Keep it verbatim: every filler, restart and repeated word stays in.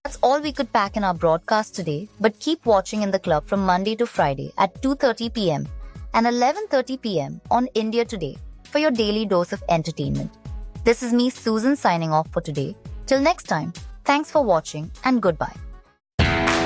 That's all we could pack in our broadcast today, but keep watching in the club from Monday to Friday at two thirty p.m. and eleven thirty p.m. on India Today for your daily dose of entertainment. This is me, Susan, signing off for today. Till next time, thanks for watching and goodbye.